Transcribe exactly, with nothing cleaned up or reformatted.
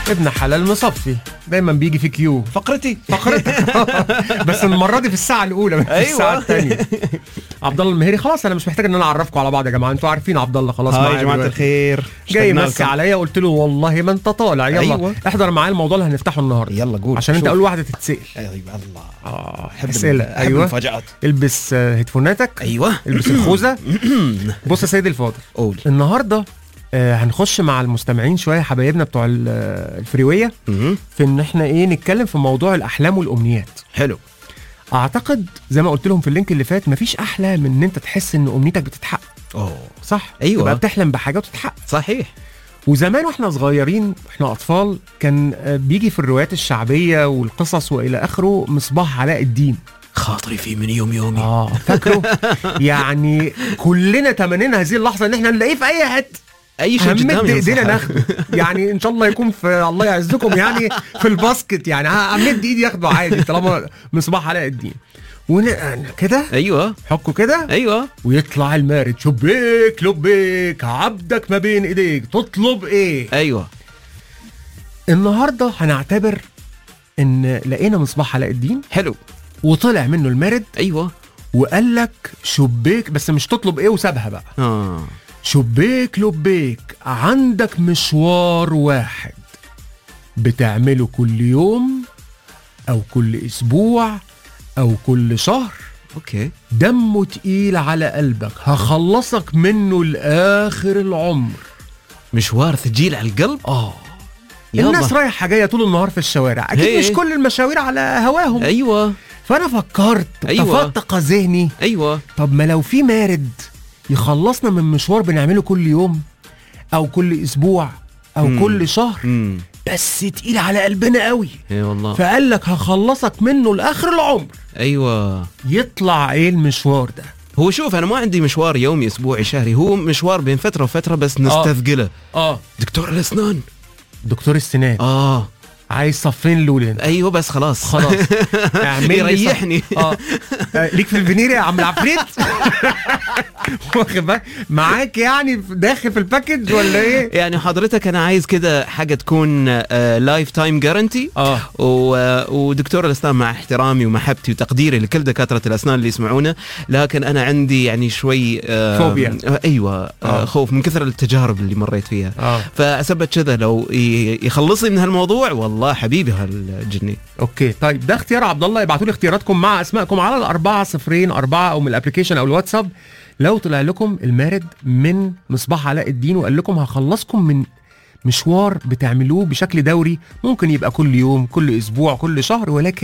ابن حلال مصفي دايما بيجي في كيو فقرتي فقرتك بس المره دي في الساعه الاولى مش في الساعه الثانيه. عبد الله المهيري. خلاص انا مش محتاج ان انا اعرفكم على بعض يا جماعه، انتوا عارفين عبد الله خلاص. هاي يا جماعه الخير، جاي مسي عليا قلت له والله ما انت طالع، يلا أيوة. احضر معايا الموضوع اللي هنفتحه النهارده. يلا قول عشان شوف. انت اول واحده تتسال. ايوه الله اه حب اسئله. ايوه المفاجآت. البس آه، هيدفوناتك. ايوه البس الخوذه. بص يا سيدي الفاضل، قول. النهارده آه هنخش مع المستمعين شويه حبايبنا بتوع ال- آه، الفريويه في ان احنا ايه نتكلم في موضوع الاحلام والامنيات. حلو. اعتقد زي ما قلت لهم في اللينك اللي فات مفيش احلى من ان انت تحس ان امنيتك بتتحقق. اوه صح. أيوة. تبقى بتحلم بحاجه وتتحقق. صحيح. وزمان واحنا صغيرين واحنا اطفال كان آه، بيجي في الروايات الشعبيه والقصص والى اخره مصباح علاء الدين. خاطري فيه من يوم يومي. اه فاكره. يعني كلنا تمنينا هذه اللحظه ان احنا نلاقيه في اي حته، اي شيء همد قدامي ايدينا ينصح. ناخده. يعني ان شاء الله يكون في الله يعزكم يعني في الباسكت، يعني همد ايدي ياخده عادي طالما مصباح علاء الدين. ون كده ايوه حكوا كده ايوه ويطلع المارد شبيك لبيك عبدك ما بين ايديك تطلب ايه. ايوه. النهارده هنعتبر ان لقينا مصباح علاء الدين حلو. وطلع منه المارد ايوه. وقال لك شبيك، بس مش تطلب ايه وسابها بقى. اه شبيك لبيك عندك مشوار واحد بتعمله كل يوم او كل اسبوع او كل شهر، اوكي. دمه تقيل على قلبك، هخلصك منه لاخر العمر. مشوار ثقيل على القلب. اه يلا. الناس رايحه جايه طول النهار في الشوارع، اكيد هي. مش كل المشاوير على هواهم. ايوه فانا فكرت أيوة. تفتق ذهني، ايوه. طب ما لو في مارد يخلصنا من مشوار بنعمله كل يوم او كل اسبوع او مم. كل شهر امم بس تقيل على قلبنا قوي، اي والله. فقال لك هخلصك منه لاخر العمر. ايوه. يطلع ايه المشوار ده؟ هو شوف انا ما عندي مشوار يومي اسبوعي شهري، هو مشوار بين فتره وفتره بس نستثقله. اه دكتور الاسنان. دكتور السنان. اه عايز صفين لولين. ايوه بس خلاص خلاص اعمل لي صف- يريحني. اه آه، ليك في الفينير يا عم العفريت. واخد بالك معاك يعني داخل في الباكج ولا ايه؟ يعني حضرتك انا عايز كده حاجه تكون لايف تايم جارنتي. اه ودكتور الاسنان مع احترامي ومحبتي وتقديري لكل دكاتره الاسنان اللي يسمعونا، لكن انا عندي يعني شوي آه فوبيا. آه ايوه آه آه. خوف من كثر التجارب اللي مريت فيها. اه فاثبت كذا لو ي- يخلصني من هالموضوع والله حبيبي هالجني. اوكي طيب ده اختيار عبد الله. ابعتوا لي اختياراتكم مع اسمائكم على الأربعة صفرين أربعة او من الابلكيشن او الواتساب. لو طلع لكم المارد من مصباح علاء الدين وقال لكم هخلصكم من مشوار بتعملوه بشكل دوري، ممكن يبقى كل يوم كل اسبوع كل شهر، ولكن